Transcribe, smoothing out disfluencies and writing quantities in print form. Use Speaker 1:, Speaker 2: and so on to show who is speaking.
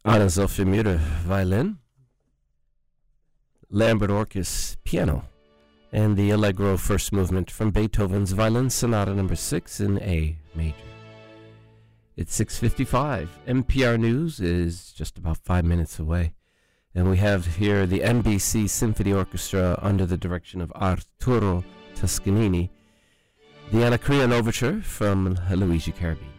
Speaker 1: Anna Sophia Mutter, violin. Lambert Orchis, piano. And the Allegro first movement from Beethoven's Violin Sonata No. 6 in A major. It's 6:55. NPR News is just about 5 minutes away. And we have here the NBC Symphony Orchestra under the direction of Arturo Toscanini, the Anacreon Overture from Luigi Cherubini.